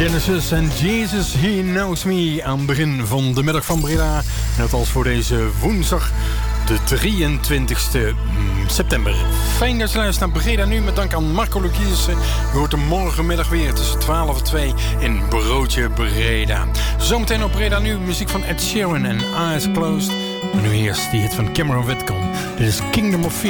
Genesis en Jesus, He Knows Me aan het begin van de middag van Breda. Net als voor deze woensdag, de 23e september. Fijn dat je luistert naar Breda Nu, met dank aan Marco Lucchese. Je hoort hem morgenmiddag weer tussen 12 en 2 in Broodje Breda. Zometeen op Breda Nu, muziek van Ed Sheeran en Eyes Closed. Maar nu eerst die hit van Cameron Whitcomb. Dit is Kingdom of Fear.